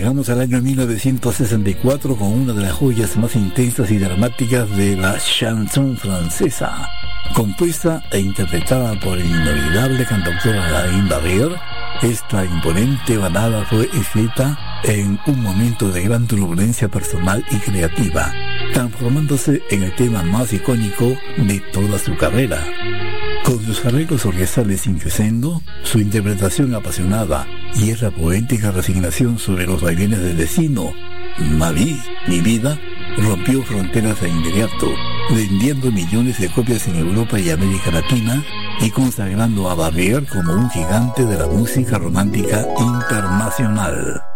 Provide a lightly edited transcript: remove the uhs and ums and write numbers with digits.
Llegamos al año 1964 con una de las joyas más intensas y dramáticas de la chanson francesa. Compuesta e interpretada por el inolvidable cantautor Alain Barrière, esta imponente balada fue escrita en un momento de gran turbulencia personal y creativa, transformándose en el tema más icónico de toda su carrera. Con sus arreglos orquestales increscendo, su interpretación apasionada y esa poética resignación sobre los vaivenes del destino, Ma vie, mi vida, rompió fronteras de inmediato, vendiendo millones de copias en Europa y América Latina y consagrando a Barrière como un gigante de la música romántica internacional.